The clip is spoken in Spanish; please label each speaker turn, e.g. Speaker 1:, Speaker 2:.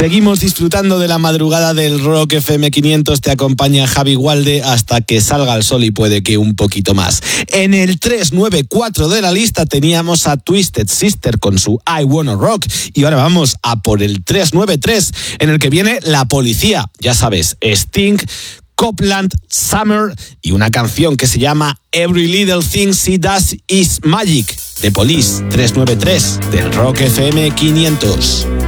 Speaker 1: Seguimos disfrutando de la madrugada del Rock FM 500. Te acompaña Javi Gualde hasta que salga el sol y puede que un poquito más. En el 394 de la lista teníamos a Twisted Sister con su I Wanna Rock. Y ahora vamos a por el 393, en el que viene La Policía. Ya sabes, Sting, Copland, Summer y una canción que se llama Every Little Thing She Does Is Magic. The Police, 393 del Rock FM 500.